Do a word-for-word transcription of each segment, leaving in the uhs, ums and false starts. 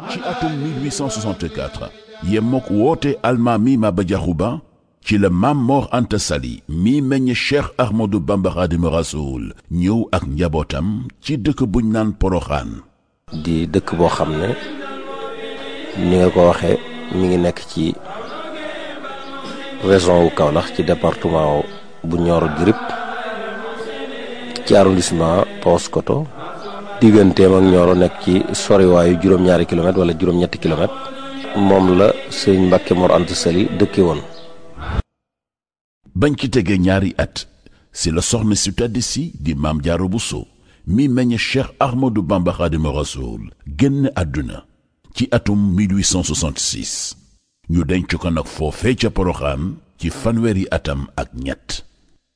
ci atum mille huit cent soixante-quatre yemook woote almaami Maba Diakhou Ba ci la Maam Mor Anta Sali mi meññ Cheikh Ahmadou Bamba Khadimu Rasoul ñëw ak njabootam ci dëkk buñ naan Poroxaan. di dëkk boo xam ne ni nga ko waxee mi ngi nekk ci région wu Kaolack ci département bu Nioro du Rip ci arrondissement Paoskoto digganteem ak Nioro nekk ci soriwaayu juróom-ñaari kilomètres wala juróom-ñetti kilomètres moom la sëñ Mbàkke Mor Anta Sali dëkke woon. bañ ci tegee ñaari at si la soxna si tedd si di Maam Jaara Buso mi meññ Cheikh Ahmadou Bamba Khadimu Rasoul génn àdduna ci atum mille huit cent soixante-six ñu denc ko nag foofee ca Poroxaan ci fanweeri atam ak ñett.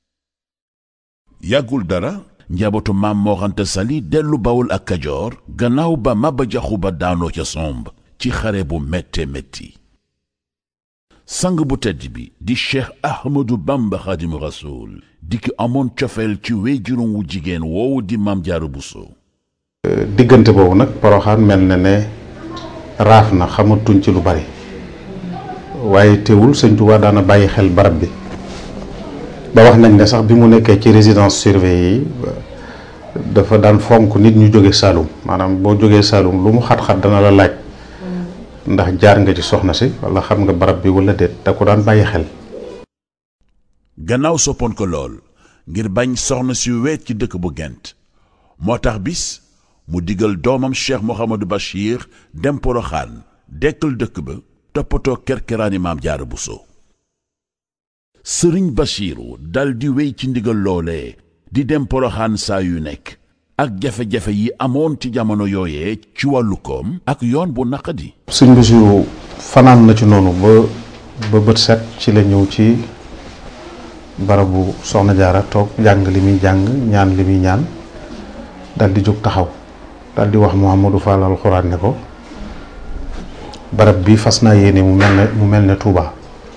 yàggul dara njabootu Maam Mor Anta Sali dellu Bawol ak Kajoor gannaaw ba Maba Diakhou Ba daanoo ca somb ci xare bu métte métti. sang bu tedd bi di Cheikh Ahmadou Bamba Khadimu Rasoul di ki amoon cofeel ci wéyjuróom wu jigéen woowu di Maam Jaara Buso. diggante boobu nag Poroxaan mel na ne raaf na xamatuñ ci lu bari waaye teewul sëñ Tuubaa daana bàyyi xel barab bi ba wax nañ ne sax bi mu nekkee ci résidence surveillée yi dafa daan fonk nit ñu jóge Saalum maanaam boo jógee Saalum lu mu xat-xat dana la laaj ndax jaar nga ci soxna si wala xam nga barab bi wala déet da ko daan bàyyi xel. gannaaw soppoon ko lool ngir bañ soxna si weet ci dëkk bu Gent moo tax bis mu digal doomam Cheikh Mouhamadou Bachir dem Poroxaan dekkal dëkk ba toppatoo kerkeraani Maam Jaara Buso. sëriñ Bachiru dal di wéy ci ndigal loolee di dem Poroxaan saa yu nekk ak jafe-jafe yi amoon ci jamono yooyee ci wàllu koom ak yoon bu naqadi. sëñ Bachiru fanaan na ci noonu ba ba bët set ci la ñëw ci barabu soxna Jaara toog jàng li muy jàng ñaan li muy ñaan dal di jóg taxaw dal di wax Mouhamadou Fall alxuraan ne ko barab bi fas naa yéene mu mel ne mu mel ne Touba.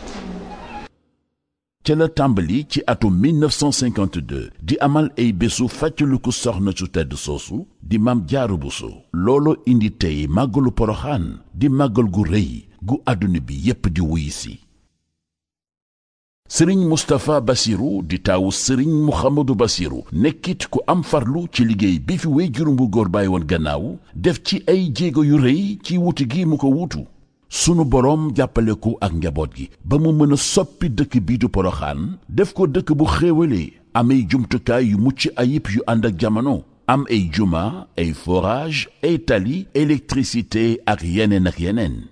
ca la tàmbali ci atum mille neuf cent cinquante-deux di amal ay bésu fàttaliku soxna su tedd soosu di Maam Jaara Buso. looloo indi tey màggalu Poroxaan di màggal gu rëy gu àdduna bi yépp di wuy si. sëriñ Moustapha Bassirou di taawu sëriñ Mouhamadou Bassirou nekkit ku am farlu ci liggéey bi fi wéyjuram bu góor bàyyi woon gannaaw def ci ay jéego yu rëy ci wuti gi mu ko wuutu. sunu boroom jàppale ko ak njaboot gi ba mu mën a soppi dëkk bii du Poroxaan def ko dëkk bu xéewalee am ay jumtukaay yu mucc ayib yu ànd ak jamono am ay juma ay forage ay tali électricité ak yeneen ak yeneen.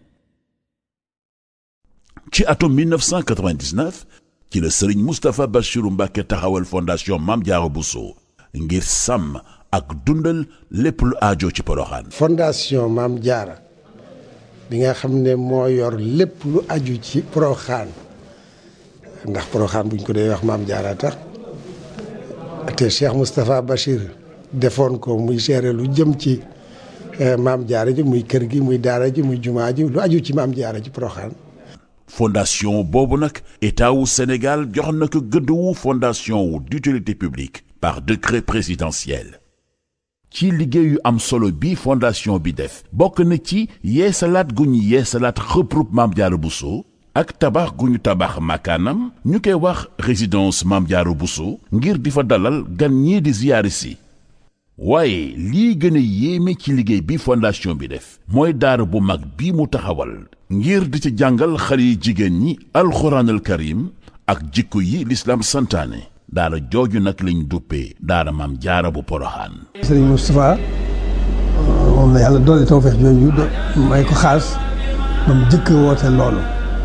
ci atum mille neuf cent quatre-vingt-dix-neuf ci la sëriñ Moustapha Bassirou Mbacké taxawal fondation Maam Jaara Buso ngir sàmm ak dundal lépp lu aajo ci Poroxaan. fondation Maam Jaara bi nga xam ne moo yor lépp lu aju ci Poroxaan ndax Poroxaan buñ ko dee wax Maam Jaara tax te Cheikh Moustapha Bachir defoon ko muy gérer lu jëm ci Maam Jaara ji muy kër gi muy daara ji muy jumaa ji lu aju ci Maam Jaara ci Poroxaan. fondation boobu nag état wu Sénégal jox na ko gëdd wu fondation wu d'utilité publique par décret présidentiel. ci liggéey yu am solo bi fondation bi def bokk na ci yeesalaat gu ñu yeesalaat xëprub Maam Jaara Buso ak tabax gu ñu tabax makaanam ñu koy wax résidence Maam Jaara Buso ngir di fa dalal gan ñii di ziyaari si. waaye lii gën a yéeme ci liggéey bi fondation bi def mooy daara bu mag bi mu taxawal ngir di ci jàngal xale yi jigéen ñi alxuraanal karim ak jikko yi lislaam santaane. daara jooju nag lañ duppee daara Maam Jaara bu Poroxaan. sëriñ Moustapha moom la yàlla doole tawfeex jooju may ko xaas ba mu jëkk woote loolu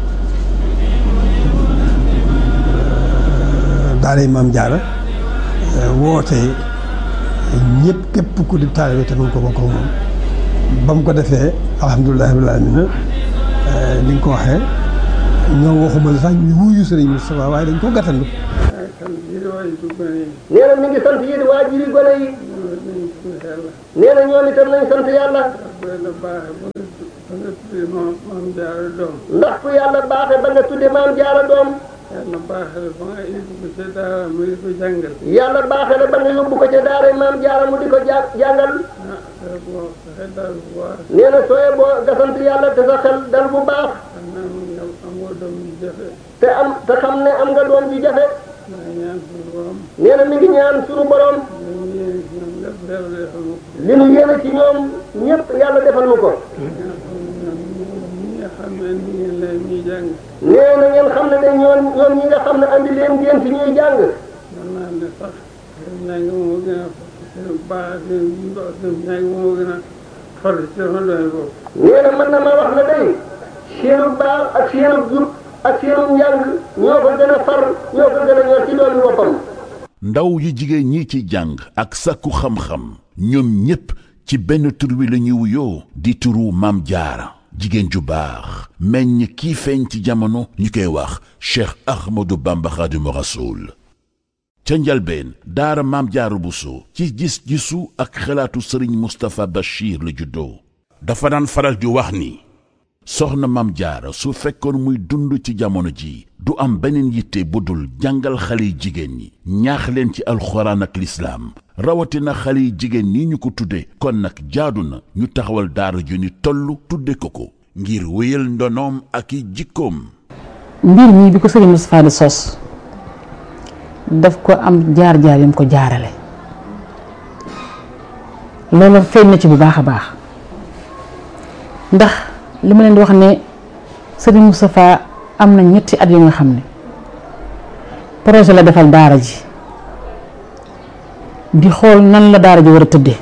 daara Maam Jaara woote ñëpp képp ku di taalibe te mu ko bokk moom ba mu ko defee alhamdulilah rabbil aalamiina ni nga ko waxee ñoom waxuma la sax ñu wuyu sëriñ Moustapha waaye dañ ko gàttandu. nee na mi ngi sant yéen waajuri gone yi nee na ñoom itam nañ sant yàlla ndax ku yàlla baaxe ba nga tudde Maam Jaara doom yàlla baaxe la ba nga yóbbu ko ca daara mu di ko jàngal yàlla baaxe la ba nga yóbbu ko ca daara Maam Jaara mu di ko jàngal nee na sooyee boo nga sant yàlla te sa xel dal bu baax. te am te xam ne am nga doom ji jafe. nee na mi ngi ñaan sunu borom. li nu yéene ci ñoom ñëpp yàlla defal nu ko. nee na ngeen xam ne de ñoom ñoom ñi nga xam ne andi leen ngeen fi ñuy jàng. nee na mën na ma wax ne day seenu baax ak seenu jub ak seenu njàng ñoo ko gën a far ñoo ko gën a ñor ci doomi boppam. ndaw yu jigéen ñi ci jàng ak sàkku xam-xam ñoom ñépp ci benn tur wi la ñuy wuyoo di turu Maam Jaara jigéen ju baax meññ kii feeñ ci jamono ñu koy wax Cheikh Ahmadou Bamba Khadimu Rasoul ca njalbeen daara Maam Jaara Buso ci gis-gisu ak xalaatu Sëriñ Mustapha Bachir la juddoo dafa daan faral di wax ni soxna Maam Jaara su fekkoon muy dund ci jamono ji du am beneen yitte bu dul jàngal xale yi jigéen ñi ñaax leen ci alxuraan ak lislaam rawatina xale yi jigéen ñi ñu ko tudde kon nag jaadu na ñu taxawal daara ju ni toll tudde ko ko ngir wéyal ndonoom ak i jikkoom. mbir mi bi ko Sëriñ Mustapha di sos daf ko am jaar-jaar yam ko jaarale loolu feeñ na ci bu baax a baax ndax li ma leen di wax ne Sëriñ Moustapha am na ñetti at yu nga xam ne projet la defal daara ji di xool nan la daara ji war a tëddee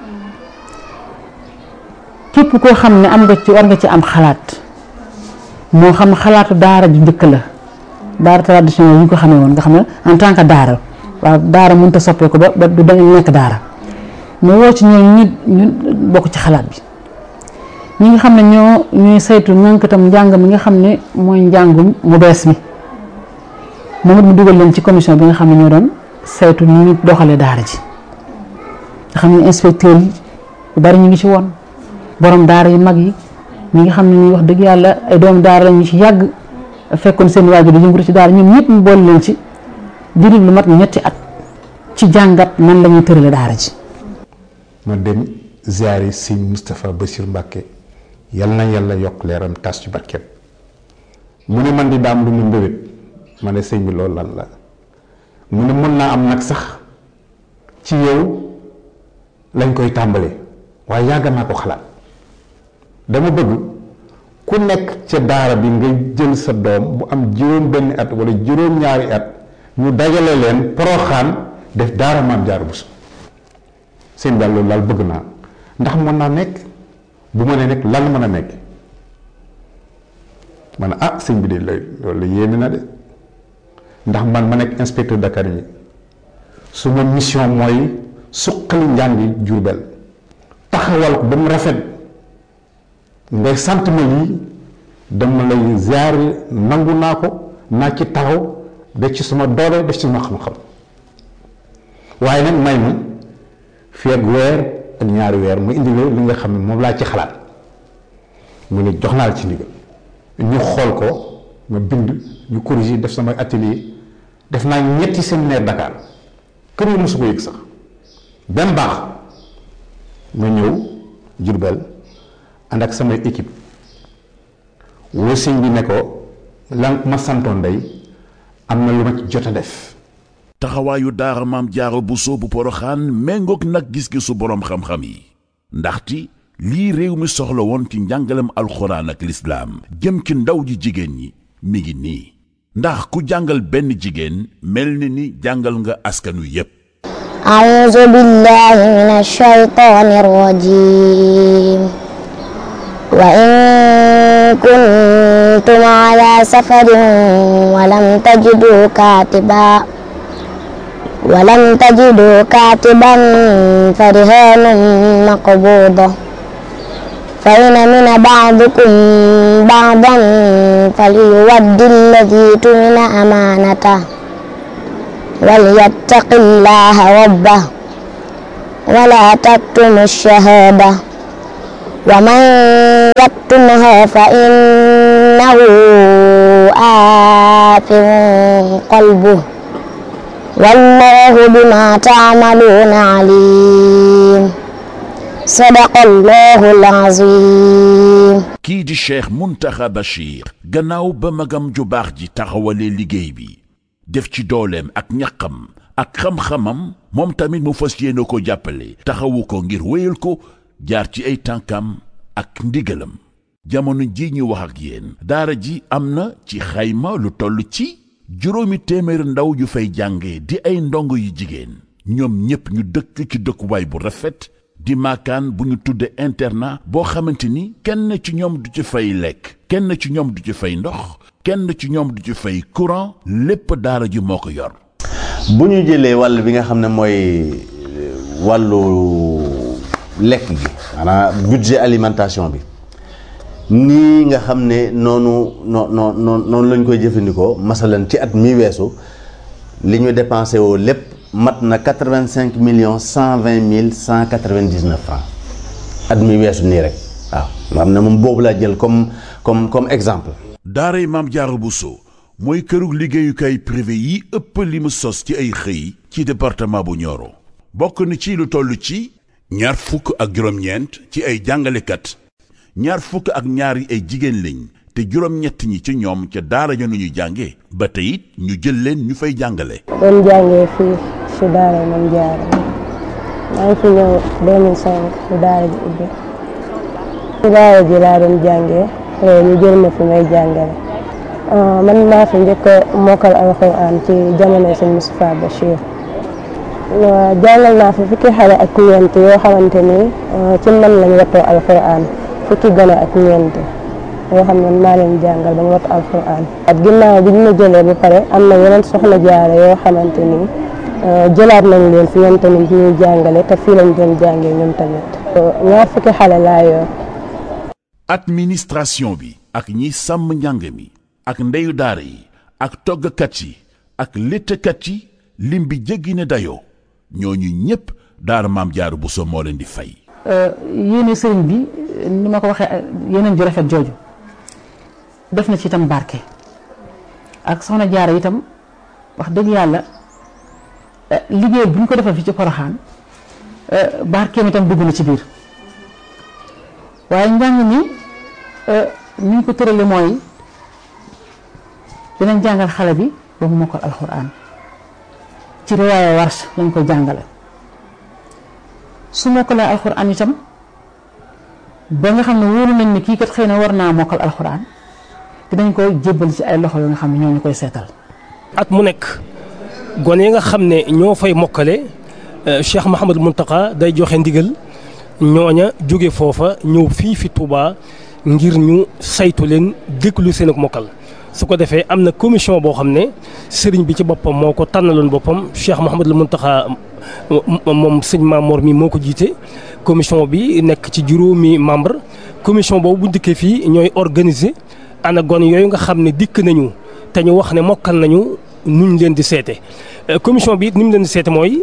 képp koo xam ne am nga ci war nga ci am xalaat moo xam xalaatu daara ju njëkk la daara traditionnel yi ñu ko xamee woon nga xam ne en tant que daara waaw daara mënut a soppee ko ba ba du nekk daara mu woo ci ñoom ñu ñu bokk ci xalaat bi. ñi nga xam ne ñoo ñuy saytu nankatam njàng mi nga xam ne mooy njàngum mu bees mi moom it mu dugal leen ci commission bi nga xam ne ñoo doon saytu ni ñu doxalee daara ji nga xam ne inspecteur yi yu bari ñu ngi ci woon borom daara yu mag yi ñi nga xam ne ñuy wax dëgg yàlla ay doomu daara la ñu ci yàgg fekkoon seen waajur di yëngatu ci daara ñoom ñëpp mu boole leen ci diiru lu mat ñetti at ci jàngat nan la ñuy tërale daara ji. ma dem ziyaare Sëñ Moustapha Bassirou Mbacké yal na yàlla yokk leeram tas ci barkeem mu ne man di daam lu mu mbébét ma ne sëñ bi loolu lan la mu ne mën naa am nag sax ci yow lañ koy tàmbalee waaye yàgg naa ko xalaat dama bëgg ku nekk ca daara bi nga jël sa doom bu am juróom benn at wala juróom ñaari at ñu dajale leen Poroxaan def daara Maam Jaara Buso sëñ daal loolu daal bëgg naa ndax mën naa nekk bu ma nee nekk lan mën a nekk man ah sëñ bi de loolu yéeme na de ndax man ma nekk inspecteur Dakar yi su ma mission mooy suqali njàngi Jurbel taxawal ko ba mu rafet ngay sant ma lii dama lay ziar nangu naa ko naa ci taxaw def ci sama doole def ci sama xam-xam waaye nag may ma fii ak weer ak ñaari weer mu indi li nga xam ne moom laa ci xalaat mu ne jox naa la ci ndigal ñu xool ko ma bind ñu corriger def sama atelier def naa ñetti séminaire Dakar kër yi mosu ko yëg sax benn baax ma ñëw Jurbel ànd ak samay équipe woo sëñ bi ne ko lan ma santoon day am na lu ma ci jot a def. taxawaayu daara Maam Jaara Buso bu Poroxaan méngoog nag gis-gisu boroom xam-xam yi ndaxte lii réew mi soxla woon ci njàngalem alxuraan ak lislaam jëm ci ndaw ji jigéen ñi mi ngi nii ndax ku jàngal benn jigéen mel ni ni jàngal nga askanu yépp. a'uuzu billaahi mina shaytaani rajiim wa in kuntum alaa safarin wa lam tajiduu kaatiban ولم تجدوا كاتبا فرهان مقبوضة فإن من بعضكم بعضا فليؤد الذي اؤتمن أمانته وليتق الله ربه ولا تكتموا الشهادة ومن يكتمها فإنه آثم قلبه والله بما تعملون عليم sadaqallahul azim. kii di Cheikh Mountakha Bachir gannaaw ba magam ju baax ji taxawalee liggéey bi def ci dooleem ak ñaqam ak xam-xamam moom tamit mu fas yéene ko jàppale taxawu ko ngir wéyal ko jaar ci ay tànkam ak ndigalam. jamono ji ñu wax ak yéen daara ji am na ci xayma lu toll ci juróomi téeméer ndaw yu fay jànge di ay ndongo yu jigéen ñoom ñépp ñu dëkk ci dëkkuwaay bu rafet di maakaan bu ñu tudde internat boo xamante ni kenn ci ñoom du ci fay lekk kenn ci ñoom du ci fay ndox kenn ci ñoom du ci fay courant lépp daara ji moo ko yor. bu ñu jëlee wàll bi nga xam ne mooy wàllu lekk gi maanaam budget alimentation bi nii nga xam ne noonu noo noo noonu lañ koy jëfandikoo masalan ci at mi weesu li ñu dépensé woo lépp mat na quatre-vingt-cinq millions cent vingt mille cent quatre-vingt-dix-neuf francs at mi weesu nii rek waaw nga xam ne moom boobu laa jël comme comme comme exemple. daaray Maam Jaara Buso mooy kërug liggéeyukaay privé yi ëpp li mu sos ci ay xëy ci département bu Nioro bokk na ci lu toll ci ñaar fukk ak juróom-ñeent ci ay jàngalekat ñaar fukk ak ñaar yi ay jigéen lañ te juróom-ñett ñi ci ñoom ca daara ja nu ñu jànge ba tey it ñu jël leen ñu fay jàngale. doon jàngee fii ci daara Maam Jaara maa ngi fi ñëw deux mille cinq ci daara ji ubbi ci daara ji laa doon jàngee ñu jël ma fi may jàngale man maa fi njëkk a mokkal alxuraan ci jamono sëñ Moustapha Bachir jàngal naa fi fukki xale ak ñeent yoo xamante ni ci man lañ wattoo alxuraan fukki gone ak ñeent yoo xam ne maa leen jàngal ba ñu wattu alxuraan at ginnaaw bi ñu ma jëlee ba pare am na yeneen soxna jaara yoo xamante ni jëlaat nañ leen fi ñoom tamit ñuy jàngale te fii lañ doon jàngee ñoom tamit ñaar fukki xale laa yor. administration bi ak ñi sàmm njàng mi ak ndeyu daara yi ak toggkat yi ak léttkat yi lim bi jéggi ne dayoo ñooñu ñépp daara Maam Jaara Buso moo leen di fay. yéene sëriñ bi ni ma ko waxee yeneen ju rafet jooju def na ci itam barke ak soxna jaara itam wax dëgg yàlla liggéey bu ñu ko defal fi ci Poroxaan barkeem itam dugg na ci biir waaye njàng mi ni ñu ko tërale mooy dinañ jàngal xale bi ba mu mokkal alxuraan ci riwaaya Warsh lañ koy jàngale su mokkalee alxuraan itam ba nga xam ne wóolu nañ ne kii kat xëy na war naa mokkal alxuraan dinañ koy jébbal ci ay loxo yoo nga xam ne ñoo ñu koy seetal. at mu nekk gone yi nga xam ne ñoo fay mokkale Cheikh Mouhamadou Mountakha day joxe ndigal ñooña jóge foofa ñëw fii fi Touba ngir ñu saytu leen déglu seen ak mokkal su ko defee am na commission boo xam ne sëriñ bi ci boppam moo ko tànnaloon boppam Cheikh Mouhamadou Mountakha moom sëñ Mamour mi moo ko jiite commission bi nekk ci juróomi membre commission boobu bu dikkee fii ñooy organiser ana gone yooyu nga xam ne dikk nañu te ñu wax ne mokkal nañu nuñ leen di seete commission bi ni mu leen di seete mooy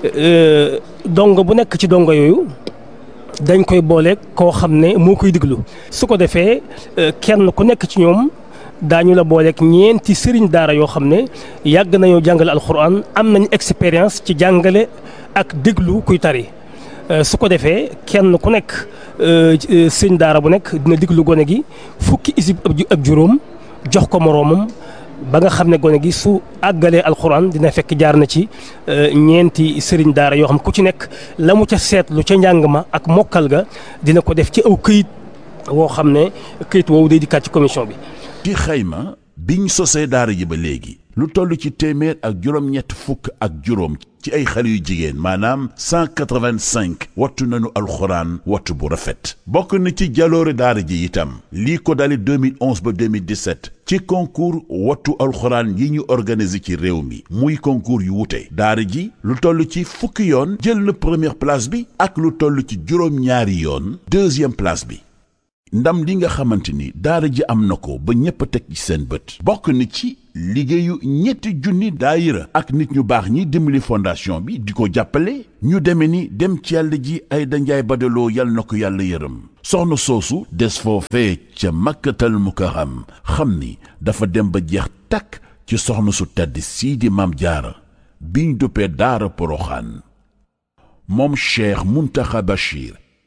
dongo bu nekk ci dongo yooyu dañ koy boole koo xam ne moo koy diglu su ko defee kenn ku nekk ci ñoom daañu la booleeg ñeenti sëriñ daara yoo xam ne yàgg nañoo jàngale alxuraan am nañu expérience ci jàngale ak déglu kuy tari su ko defee kenn ku nekk sëriñ daara bu nekk dina déglu gone gi fukki isib ak juróom jox ko moroomam ba nga xam ne gone gi su àggalee alxuraan dina fekk jaar na ci ñeenti sëriñ daara yoo xam ku ci nekk la mu ca seetlu ca njàng ma ak mokkal ga dina ko def ci aw këyit woo xam ne këyit woowu day dikkaat ci commission bi. ci xayma biñ sosee daara ji ba léegi lu toll ci téeméer ak juróom-ñett fukk ak juróom ci ay xale yu jigéen maanaam cent quatre-vingt-cinq wattu nañu alxuraan wattu bu rafet bokk na ci jaloore daara ji itam lii ko dale deux mille onze ba deux mille dix-sept ci concours wattu alxuraan yi ñu organisé ci réew mi muy concours yu wute daara ji lu toll ci fukki yoon jël na première place bi ak lu toll ci juróom-ñaari yoon deuxième place bi ndam li nga xamante ni daara ji am na ko ba ñépp a teg ci seen bët bokk na ci liggéeyu ñetti junni daayira ak nit ñu baax ñi dimbali fondation bi di ko jàppale ñu deme ni dem ci yàlla ji ay danjaay badaloo yal na ko yàlla yërëm soxna soosu des foofee ca makkatal mukarram xam ni dafa dem ba jeex takk ci soxna su tedd sii di Maam Jaara biñ duppee daara Poroxaan moom Cheikh Mountakha Bachir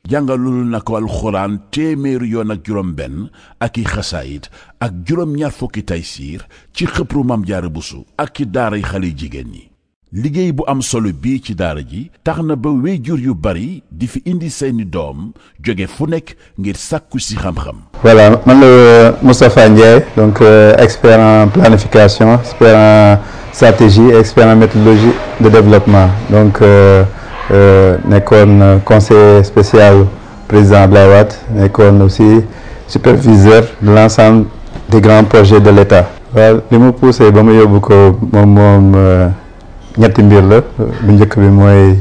jàngalul na ko alxuraan téeméeri yoon ak juróom benn ak i xasaayit ak juróom ñaar fukki taysiir ci xëpru Maam Jaara Buso ak ci daaray xale jigéen ñi. liggéey bu am solo bii ci daara ji tax na ba wéyjur yu bari di fi indi seeni doom jóge fu nekk ngir sàkku si xam-xam. Voilà, man la Moustapha Ndiaye, donc euh, expert en planification, expert en stratégie, expert en méthodologie de développement. Donc euh, euh, nekkoon conseiller spécial président Abdoulaye Wade, nekkoon aussi superviseur de l'ensemble des grands projets de l'État. waaw li ma poussé ba ma yóbbu ko moom moom ñetti mbir la bu njëkk bi mooy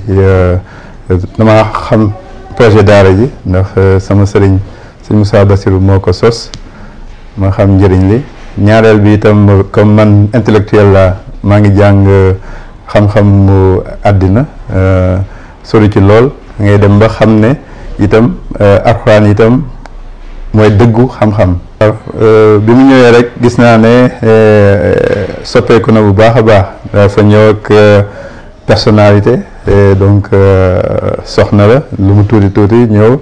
dama xam projet daara ji ndax sama sëriñ sëñ Moussa Bassirou moo ko sos ma xam njëriñ li ñaareel bi itam comme man intellectuel la maa ngi jàng xam-xam mu àddina sori ci lool ngay dem ba xam ne itam alxuraan itam mooy dëggu xam-xam. bi mu ñëwee rek gis naa ne soppeeku na bu baax a baax dafa ñëw ak personnalité donc soxna la lu mu tuuti tuuti ñëw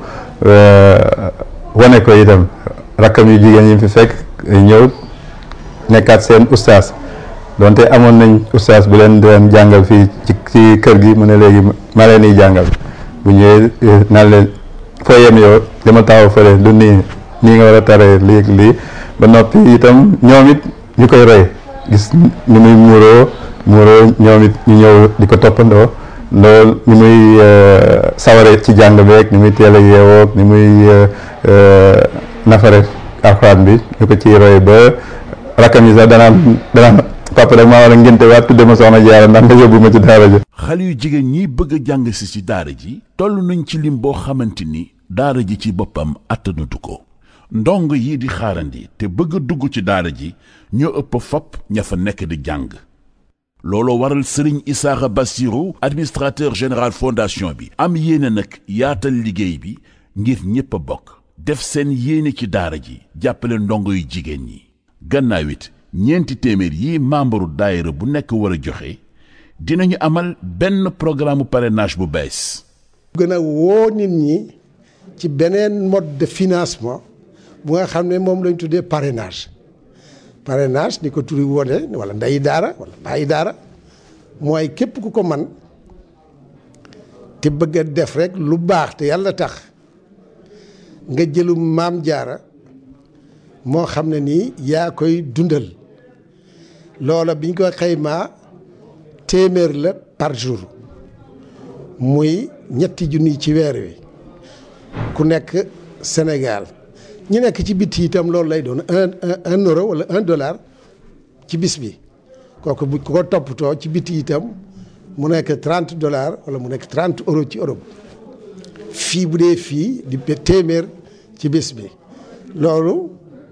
wane ko itam rakkam yu jigéen yi fi fekk ñëw nekkaat seen ustaas donte amoon nañ ustaas bu leen doon jàngal fii ci ci kër gi mu ne léegi ma leen di jàngal bu ñëwee naan leen foo yem yow dama taxaw fële lu nii nii nga war a taree lii ak lii ba noppi itam ñoom it ñu koy roy gis ni muy muuroo muuroo ñoom it ñu ñëw di ko toppandoo loolu ni muy saware ci jàng beeg ni muy teel a yeewoog ni muy nafare alxuraan bi ñu ko ciy roy ba rakkam yi sax danaan danaan papa rek maa war a ngénte waat tudde ma soxna Jaara ndax nga yóbbu ma ci daara ji. xale yu jigéen ñi bëgg a jàng si ci daara ji toll nañ ci lim boo xamante ni daara ji ci boppam attanatu ko. ndong yi di xaarandi te bëgg a dugg ci daara ji ñoo ëpp fopp ña fa nekk di jàng looloo waral Serigne Issakha Bassirou administrateur général fondation bi am yéene nag yaatal liggéey bi ngir ñépp a bokk def seen yéene ci daara ji jàppale ndongo yu jigéen ñi gannaaw it ñeenti téeméer yi membre daayira bu nekk war a joxe dinañu amal benn programme parrainage bu bees. gën a woo nit ñi ci beneen mode de financement bu nga xam ne moom lañ tuddee parrainage parrainage ni ko turi wone wala ndeyi daara wala bàyyi daara mooy képp ku ko man te bëgg a def rek lu baax te yàlla tax nga jëlu maam jaara moo xam ne nii yaa koy dundal loola biñ ko xaymaa téeméer la par jour muy ñetti junni ci weer wi ku nekk Sénégal ñi nekk ci bitti itam loolu lay doon un un euro wala un dollar ci bis bi kooku bu ko toppatoo ci bitti itam mu nekk trente dollars wala mu nekk trente euros ci Europe fii bu dee fii di téeméer ci bis bi loolu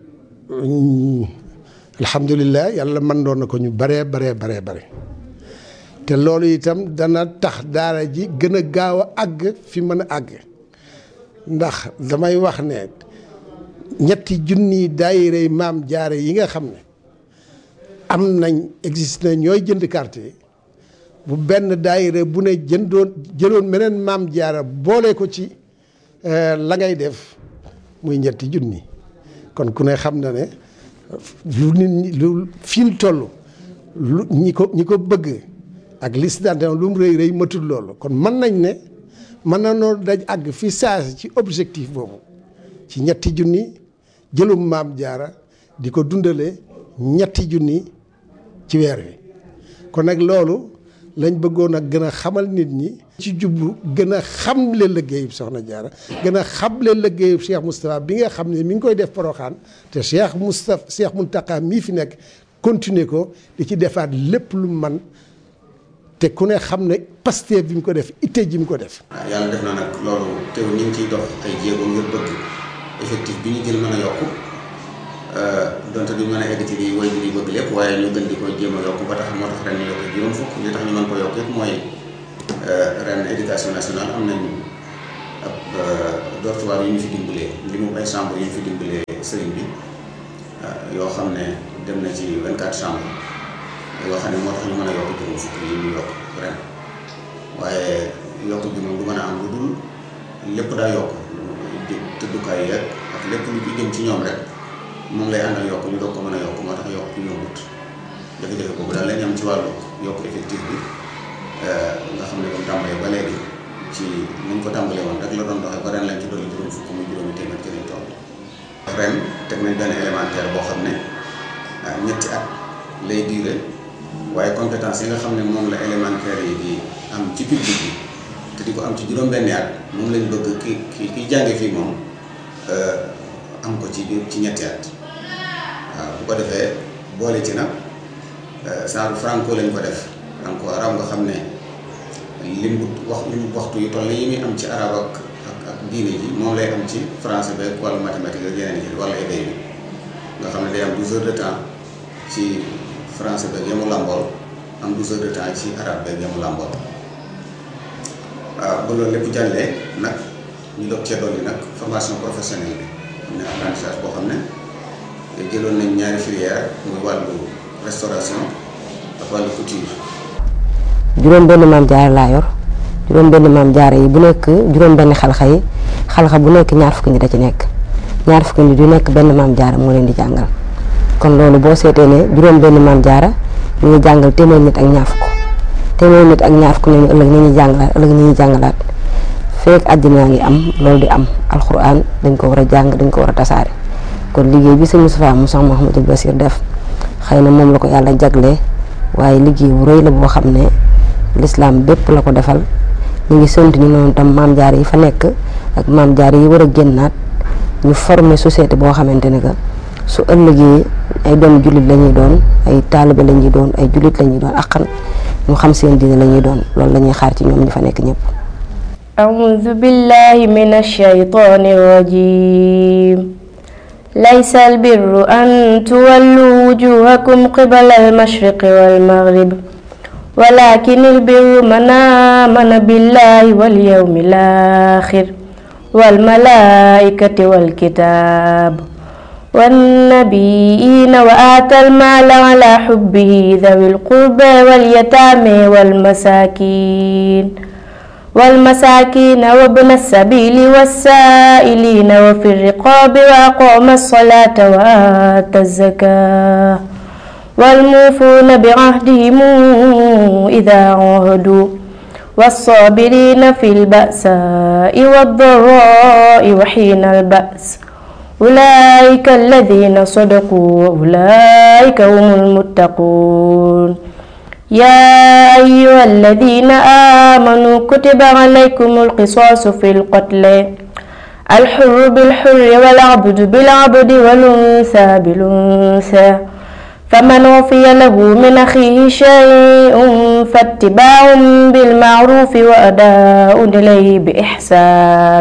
alhamdulilah yàlla mën doon na ko ñu baree baree baree bare te loolu itam dana tax daara ji gën a gaaw a àgg fi mën a àgg ndax damay wax ne ñetti junni daayira maam jaare yi nga xam ne am nañ existe na ñooy jënd carte yi bu benn daayira bu ne jëndoon jëloon meneen maam jaara boole ko ci la ngay def muy ñetti junni kon ku ne xam na ne lu nit ñi lu fi ñu toll lu ñi ko ñi ko bëgg ak liste d'adhésion lu mu rëy rëy matul loolu kon mën nañ ne mën na noo daj àgg fi saasi ci objectif boobu ci ñetti junni jëlum maam jaara di ko dundale ñetti junni ci weer wi kon nag loolu lañ bëggoon a gën a xamal nit ñi ci jublu gën a xamle liggéeyub soxna jaara gën a xamle liggéeyub Cheikh Moustapha bi nga xam ne mi ngi koy def Poroxaan te Cheikh Moustapha Cheikh Mountakha mii fi nekk continuer ko di ci defaat lépp lu man te ku ne xam ne Pastef bi mu ko def itte ji mu ko def. waaw yàlla def na nag loolu teew ñu ngi ciy dox ay jéego ngir bëgg effectif bi ñu gën mën a yokk donte duñ mën a egg ci li way bi bëgg lépp waaye ñu gën di ko jéem a yokk ba tax moo tax ren ñu yokk juróom fukk li tax ñu mën ko yokk yëpp mooy ren éducation nationale am nañ ab dortoir yu ñu fi dimbalee li mu ay chambre yu ñu fi dimbalee sëriñ bi yoo xam ne dem na ci vingt-quatre chambres yoo xam ne moo tax ñu mën a yokk juróom fukk yi ñu yokk ren waaye yokk bi moom du mën a am lu dul lépp daa yokk tëddukaay yeeg ak lépp lu ci jëm ci ñoom rek moom lay àndal yokk ñu doog ko mën a yokk moo tax yokk ñu yombut jafe-jafe boobu daal lañ am ci wàllu yokk effectif bi nga xam ne comme tàmbalee ba léegi ci niñ ko tàmbalee woon rek la doon doxee ba ren lañ ci dolli juróom fukk muy juróomi téeméer ci lañ toll ren teg nañ benn élémentaire boo xam ne ñetti at lay diire waaye compétence yi nga xam ne moom la élémentaire yi di am ci public bi te di ko am ci juróom-benni at moom lañ bëgg ki ki ki jànge fii moom am ko ci biir ci ñetti at waaw bu ko defee boole ci nag genre franco lañ ko def franco arab nga xam ne lim wax lim waxtu yu toll yi muy am ci arab ak ak ak diine ji moom lay am ci français beeg wala mathématique ak yeneen yi wala éday bi nga xam ne day am douze heures de temps ci français beeg yamu làmbool am douze heures de temps ci arabe beeg yamu làmbool waaw ba loolu lépp jàllee nag ñu doog cee dolli nag formation professionnelle bi am ne apprentissage boo xam ne jëloon nañ ñaari filière muy wàllu restauration ak wàllu couture. juróom benn maam jaara laa yor juróom benn maam jaara yi bu nekk juróom benn xalxa yi xalxa bu nekk ñaar fukki nit da ci nekk ñaar fukki nit yu nekk benn maam jaara moo leen di jàngal kon loolu boo seetee ne juróom benn maam jaara ñu ngi jàngal téeméer nit ak ñaar fukk téeméer nit ak ñaar fukk ñooñu ëllëg ñu ñuy jàngalaat ëllëg ñu ñuy jàngalaat feek àddina ngi am loolu di am alxuraan dañ ko war a jàng dañ ko war a tasaare kon liggéey bi sëñ Moustapha Moussa Mouhamadou Bassir def xëy na moom la ko yàlla jaglee waaye liggéey bu rëy la boo xam ne l'islam bépp la ko defal ñu ngi sant ñu noonu tam maam jaar yi fa nekk ak maam jaar yi war a génnaat ñu former société boo xamante ne que su ëllëgee ay doom jullit la ñuy doon ay taalibe la ñuy doon ay jullit la ñuy doon akkan ñu xam seen diine la ñuy doon loolu la ñuy xaar ci ñoom ñi fa nekk ñëpp. أعوذ بالله من الشيطان الرجيم ليس البر أن تولوا وجوهكم قبل المشرق والمغرب ولكن البر من آمن بالله واليوم الآخر والملائكة والكتاب والنبيين وآتى المال على حبه ذوي القربى واليتامى والمساكين والمساكين وابن السبيل والسائلين وفي الرقاب وأقام الصلاة وآتى الزكاة والموفون بعهدهم إذا عاهدوا والصابرين في البأساء والضراء وحين البأس أولئك الذين صدقوا وأولئك هم المتقون يا أيها الذين آمنوا كتب عليكم القصاص في القتل الحر بالحر والعبد بالعبد والأنثى بالأنثى فمن وفي له من أخيه شيء فاتباع بالمعروف وأداء إليه بإحسان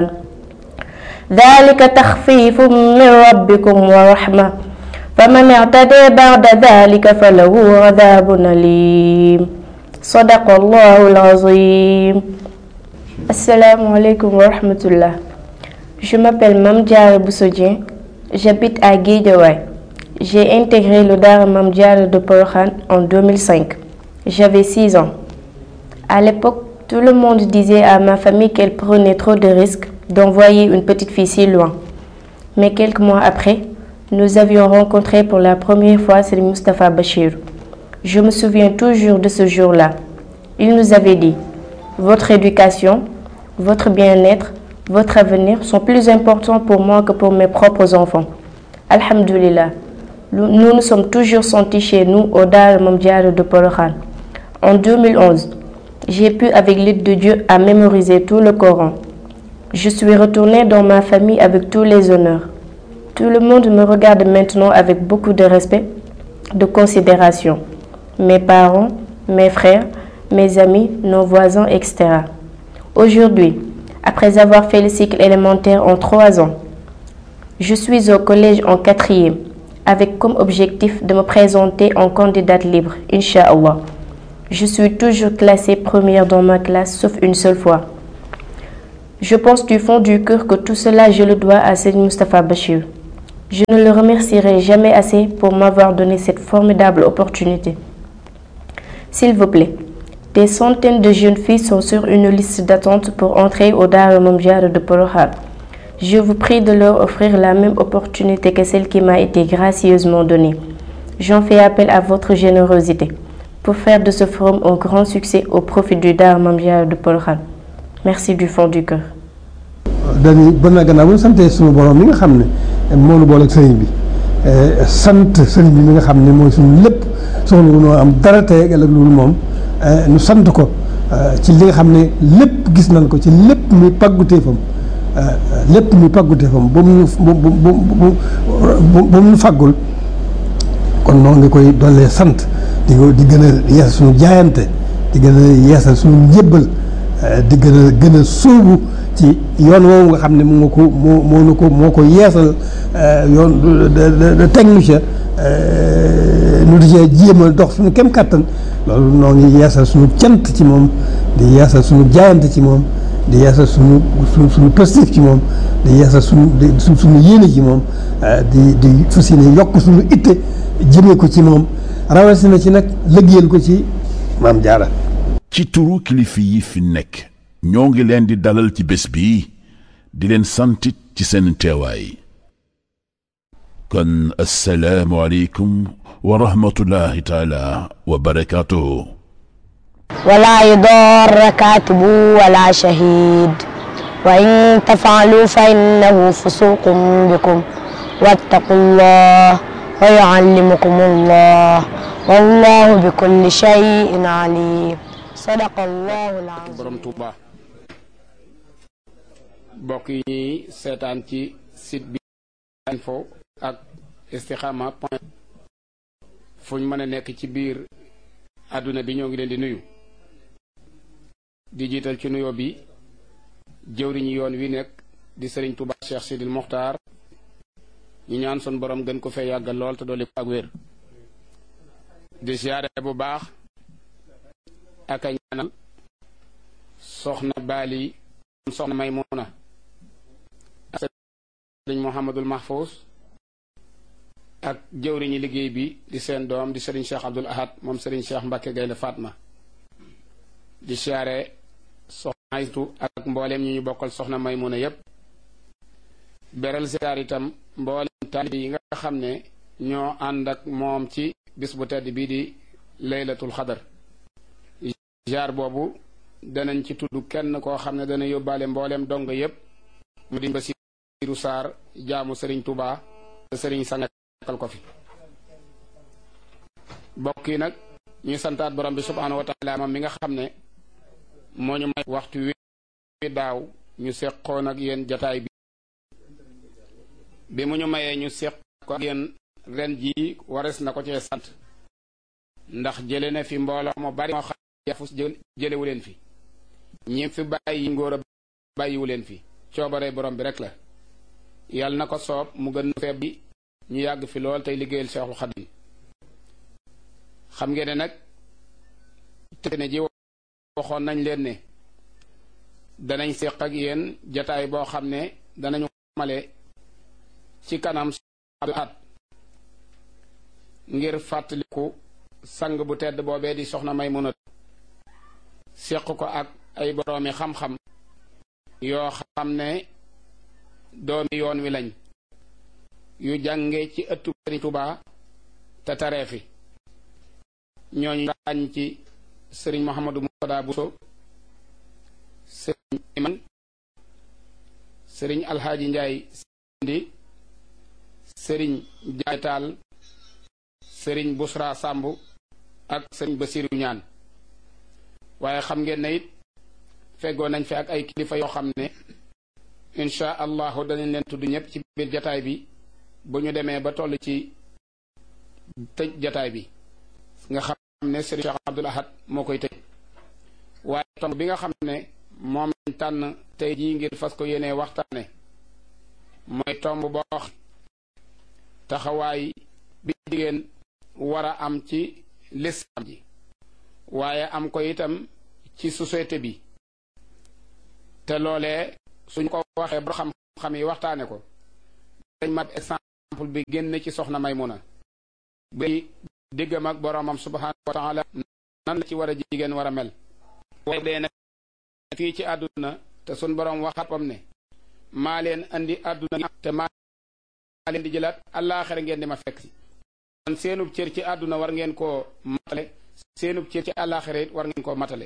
ذلك تخفيف من ربكم ورحمة فمن اعتدى بعد ذلك فله عذاب أليم صدق الله العظيم. Assalamu alaikum wa rahmatullah. Je m'appelle Mame Diarra Bousso Dieng, j'habite à Guédiawaye. J'ai intégré le Daara Mame Diarra de Porokhane en deux mille cinq. J'avais six ans. À l'époque, tout le monde disait à ma famille qu'elle prenait trop de risques d'envoyer une petite fille si loin. Mais quelques mois après, nous avions rencontré pour la première fois Serigne Moustapha Bachir. Je me souviens toujours de ce jour-là. Il nous avait dit « Votre éducation, votre bien-être, votre avenir sont plus importants pour moi que pour mes propres enfants. » Alhamdulillah, nous nous sommes toujours sentis chez nous au Daara Mame Diarra de Porokhane. En deux mille onze, j'ai pu avec l'aide de Dieu à mémoriser tout le Coran. Je suis retournée dans ma famille avec tous les honneurs. Tout le monde me regarde maintenant avec beaucoup de respect, de considération. Mes parents, mes frères, mes amis, nos voisins, et cetera. Aujourd'hui, après avoir fait le cycle élémentaire en trois ans, je suis au collège en quatrième, avec comme objectif de me présenter en candidate libre, Inch'Allah. Je suis toujours classée première dans ma classe, sauf une seule fois. Je pense du fond du cœur que tout cela, je le dois à Serigne Moustapha Bachir. Je ne le remercierai jamais assez pour m'avoir donné cette formidable opportunité. S'il vous plaît, Des centaines de jeunes filles sont sur une liste d'attente pour entrer au Daara Mame Diarra de Porokhane. Je vous prie de leur offrir la même opportunité que celle qui m'a été gracieusement donnée. J'en fais appel à votre générosité pour faire de ce forum un grand succès au profit du Daara Mame Diarra de Porokhane. Merci du fond du cœur. dañuy ba na gannaaw bu ñu santee suñu borom mi nga xam ne moo nu boole ak sëriñ bi sant sëriñ bi mi nga xam ne mooy suñu lépp soxla wu noo am dara tey ak loolu moom nu sant ko ci li nga xam ne lépp gis nañ ko ci lépp muy pàgguteefam lépp muy pàgguteefam ba mu ba mu ba mu faggul kon noo ngi koy dollee sant di ko di gën a yeesal suñu jaayante di gën a yeesal suñu njébbal di gën a gën a sóobu ci yoon woowu nga xam ne moo ko moo moo nu ko moo ko yeesal yoon de technicien nu di cee jéem a dox suñu kem kàttan loolu noo ngi yeesal suñu cant ci moom di yeesal suñu jaayante ci moom di yeesal suñu suñu suñu positif ci moom di yeesal suñu di suñu yéene ci moom di di fas yéene yokk suñu itte jëmee ko ci moom rawatina ci nag liggéeyal ko ci Mame Diarra. ci turu kilifa yi fi nekk ñoo ngi leen di dalal ci bés bi di leen santit ci seen teewaay kon assalaamu aleykum wa rahmatullahi taala wa barakaatuhu. ولا يضار كاتب ولا شهيد وإن تفعلوا فإنه فسوق بكم واتقوا الله ويعلمكم الله والله بكل شيء عليم صدق الله العظيم. borom Touba mbokk yi ñuy seetaan ci site bi info ak istikhama point fu ñu mën a nekk ci biir àdduna bi ñoo ngi leen di nuyu di jiital ci nuyoo bi jëwriñu yoon wi nekk di Serigne Touba Cheikh Sidil Mokhtar ñu ñaan sun borom gën ko fee yàggal lool te dolli ko ak wér di siyaare bu baax ak a ñaanal soxna Bali soxna Maymuna Serigne Mouhamadul Mahfous ak jëwriñu liggéey bi di seen doom di Serigne Cheikh Abdoul Ahad moom Serigne Cheikh Mbacke Gaynde Fatma di siyaare soxna Aytu ak mboolem ñu ñu bokkal soxna Maymuna yépp beral siyaar itam mboolem taalibe yi nga xam ne ñoo ànd ak moom ci bis bu tedd bii di laylatul xadar jaar boobu danañ ci tudd kenn koo xam ne dana yóbbaale mboolem dong yépp mu di Basiiru Saar jaamu Serigne Touba te Serigne sangal ko fi bokk yi nag ñuy santaat borom bi subhaanahu wa taala moom mi nga xam ne moo ñu may waxtu wi daaw ñu seqoon ak yéen jataay bi bi mu ñu mayee ñu seq ko ak yéen ren jii wares na ko cee sant ndax jële na fi mbooloo mu bari moo xam yafus jëlewu leen fi ñi fi bàyyi ngóor a bàyyiwu leen fi coobare borom bi rek la yàlla na ko soob mu gën feeb bi ñu yàgg fi lool tey liggéeyal Seexul Xadiim xam ngeen ne nag te ne ji waxoon nañ leen ne danañ seq ak yéen jataay boo xam ne danañu male ci kanam at ngir fàttaliku sang bu tedd boobee di soxna Maymuna seq ko ak ay boroomi xam-xam yoo xam ne doomi yoon wi lañ yu jànge ci ëttu Sëriñ Tuubaa te taree fi ñooñu ràññ ci sëriñ Mouhamadou Moutada Bousso sëriñ Iman sëriñ Alxaaji Njaay Sindi sëriñ Jaay Taal sëriñ Busra Sàmb ak sëriñ Basiru Ñaan waaye xam ngeen ne it feggoo nañ fi ak ay kilifa yoo xam ne insha allahu danañ leen tudd ñëpp ci biir jataay bi bu ñu demee ba toll ci tëj jataay bi nga xam ne sëriñ Cheikh Abdoul Ahad moo koy tëj waaye tomb bi nga xam ne moom lañ tànn tey jii ngir fas ko yéenee waxtaane mooy tomb boo taxawaay bi jigéen war a am ci lislaam ji waaye am ko itam ci société bi te loolee suñ ko waxee ba xam-xam yi waxtaane ko dañ mat exemple bi génn ci soxna Maymuna bi diggam ak boroomam subhaanahu wa taala nan la ci war a jigéen war a mel waaye dee nag fii ci àdduna te sun borom waxapam ne maa leen andi àdduna te maa leen di jëlaat àllaaxira ngeen di ma fekk si kon seenub cër ci àdduna war ngeen koo matale seenub cër ci àllaaxira it war ngeen koo matale